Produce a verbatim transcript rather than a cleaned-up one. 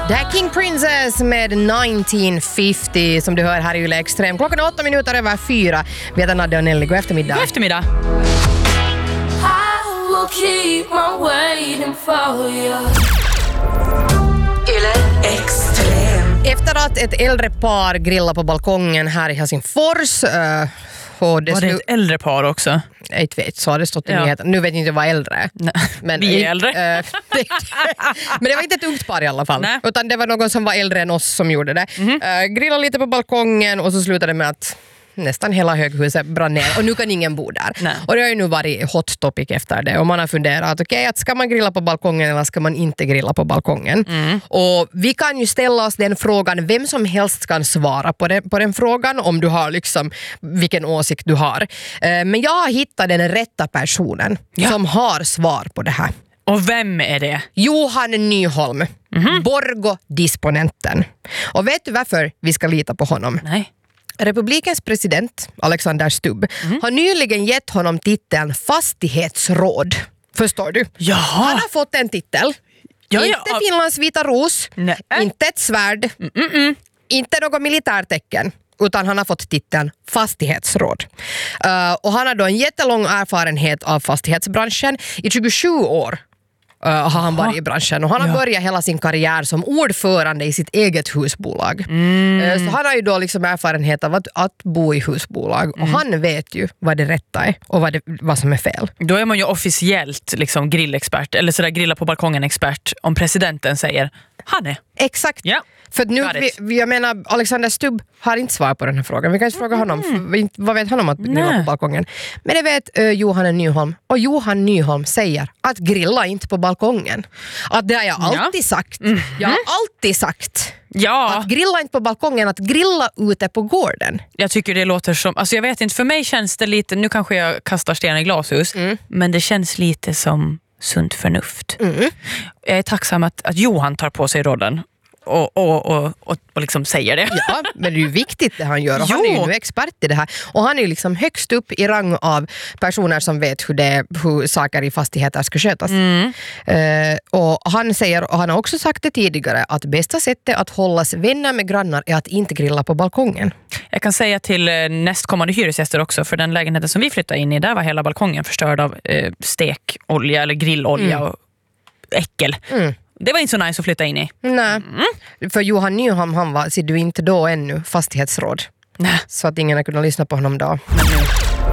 Det här är King Princess med nitton femtio som du hör här i Yle Extrem. Klockan är åtta minuter över fyra. Vi heter Nadja och Nelly. God eftermiddag. God eftermiddag. I will keep my waiting for you. Yle Extrem. Efter att ett äldre par grillar på balkongen här i Helsingfors... Uh, och det var det ett äldre par också? Jag inte vet, så har det stått i ja. nyheten. Nu vet jag inte vad äldre. Nej. Men, vi är äldre. Äh, det, men det var inte ett ungt par i alla fall. Nej. Utan det var någon som var äldre än oss som gjorde det. Mm-hmm. Äh, grillade lite på balkongen och så slutade det med att nästan hela höghuset brann ner och nu kan ingen bo där. Nej. Och det har ju nu varit hot topic efter det och man har funderat att okej, okay, att ska man grilla på balkongen eller ska man inte grilla på balkongen? Mm. Och vi kan ju ställa oss den frågan, vem som helst kan svara på den, på den frågan om du har liksom vilken åsikt du har. Eh, men jag har hittat den rätta personen ja. som har svar på det här. Och vem är det? Johan Nyholm, mm-hmm. Borgo-disponenten. Och vet du varför vi ska lita på honom? Nej. Republikens president Alexander Stubb mm. har nyligen gett honom titeln fastighetsråd. Förstår du? Jaha. Han har fått en titel. Ja, inte ja. Finlands vita ros, Nej. inte ett svärd, Mm-mm. inte något militärtecken. Utan han har fått titeln fastighetsråd. Uh, och han har då en jättelång erfarenhet av fastighetsbranschen. I tjugosju år Uh, har han varit i branschen och han har ja. börjat hela sin karriär som ordförande i sitt eget husbolag. Mm. Uh, så han har ju då liksom erfarenhet av att, att bo i husbolag mm. och han vet ju vad det rätta är och vad, det, vad som är fel. Då är man ju officiellt liksom grillexpert eller sådär grilla på balkongen expert om presidenten säger han är. Exakt. Ja. För nu, vi, vi, jag menar, Alexander Stubb har inte svar på den här frågan. Vi kan inte fråga honom, mm. för, vad vet han om att grilla på balkongen? Men det vet uh, Johan Nyholm. Och Johan Nyholm säger att grilla inte på balkongen. Att det har jag alltid ja. sagt. Mm. Jag har alltid sagt. Ja. Att grilla inte på balkongen, att grilla ute på gården. Jag tycker det låter som, alltså jag vet inte, för mig känns det lite, nu kanske jag kastar sten i glashus, mm. men det känns lite som sunt förnuft. Mm. Jag är tacksam att, att Johan tar på sig rollen. Och, och, och, och, och liksom säger det. Ja, men det är ju viktigt det han gör och han är ju nu expert i det här. Och han är ju liksom högst upp i rang av personer som vet hur, det, hur saker i fastigheter ska skötas. Mm. Uh, och han säger, och han har också sagt det tidigare, att bästa sättet att hållas vänner med grannar är att inte grilla på balkongen. Jag kan säga till nästkommande hyresgäster också, för den lägenheten som vi flyttade in i, där var hela balkongen förstörd av eh, stekolja eller grillolja mm. och äckel. Mm. Det var inte så nice att flytta in i. Nej, mm. för Johan Nyholm, han var, ser du inte då ännu, fastighetsråd. Nej. Så att ingen har kunnat lyssna på honom då.